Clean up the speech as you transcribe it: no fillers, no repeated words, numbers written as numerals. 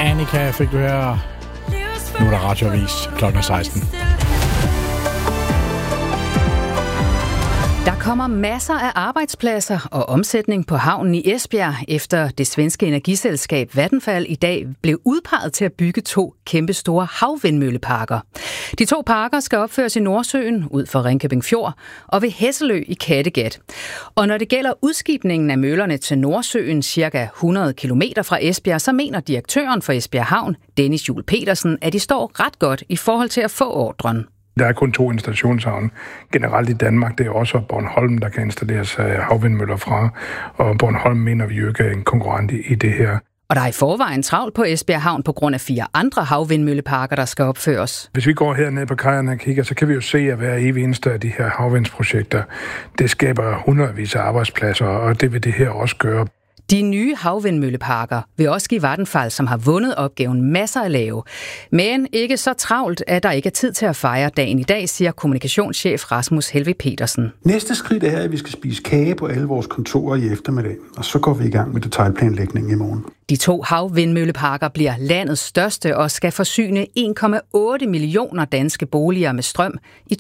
Annika fik du her. Nu er der radioavis klokken 16. Der kommer masser af arbejdspladser og omsætning på havnen i Esbjerg, efter det svenske energiselskab Vattenfall i dag blev udpeget til at bygge 2 kæmpestore havvindmølleparker. De 2 parker skal opføres i Nordsøen ud for Ringkøbing Fjord og ved Hesselø i Kattegat. Og når det gælder udskibningen af møllerne til Nordsøen, cirka 100 kilometer fra Esbjerg, så mener direktøren for Esbjerg Havn, Dennis Juel Petersen, at de står ret godt i forhold til at få ordren. Der er kun 2 installationshavne generelt i Danmark. Det er også Bornholm, der kan installeres havvindmøller fra. Og Bornholm mener vi jo ikke er en konkurrent i det her. Og der er i forvejen travlt på Esbjerg Havn på grund af 4 andre havvindmølleparker, der skal opføres. Hvis vi går herned på kajerne og kigger, så kan vi jo se, at hver evig eneste af de her havvindsprojekter, det skaber hundredvis af arbejdspladser, og det vil det her også gøre. De nye havvindmølleparker vil også give Vattenfall, som har vundet opgaven, masser at lave. Men ikke så travlt, at der ikke er tid til at fejre dagen i dag, siger kommunikationschef Rasmus Helvig Petersen. Næste skridt er, at vi skal spise kage på alle vores kontorer i eftermiddag, og så går vi i gang med detailplanlægningen i morgen. De 2 havvindmølleparker bliver landets største og skal forsyne 1,8 millioner danske boliger med strøm i